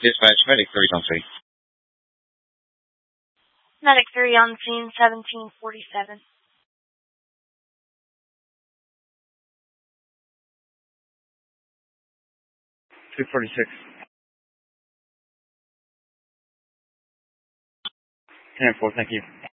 Dispatch, Medic 3 on scene. Medic 3 on scene, 1747. 246. 10-4, thank you.